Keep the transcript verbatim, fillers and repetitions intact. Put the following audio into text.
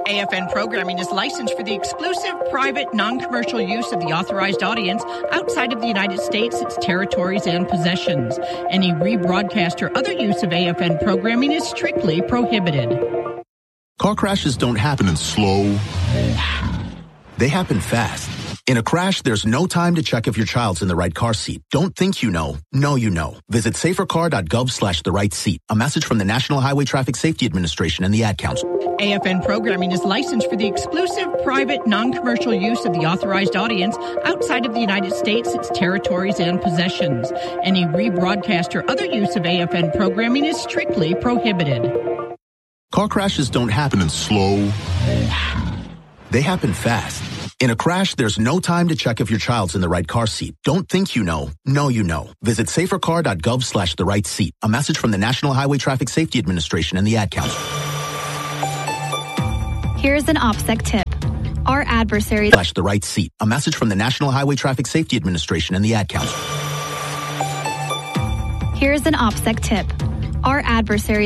A F N programming is licensed for the exclusive, private, non-commercial use of the authorized audience outside of the United States, its territories, and possessions. Any rebroadcast or other use of A F N programming is strictly prohibited. Car crashes don't happen in slow motion. They happen fast. In a crash, there's no time to check if your child's in the right car seat. Don't think you know. Know you know. Visit safercar.gov slash the right seat. A message from the National Highway Traffic Safety Administration and the Ad Council. A F N programming is licensed for the exclusive, private, non-commercial use of the authorized audience outside of the United States, its territories, and possessions. Any rebroadcast or other use of A F N programming is strictly prohibited. Car crashes don't happen in slow motion. They happen fast. In a crash, there's no time to check if your child's in the right car seat. Don't think you know. Know you know. Visit safercar.gov slash the right seat. A message from the National Highway Traffic Safety Administration and the Ad Council. Here's an OPSEC tip. Our adversaries... Slash the right seat. A message from the National Highway Traffic Safety Administration and the Ad Council. Here's an OPSEC tip. Our adversaries...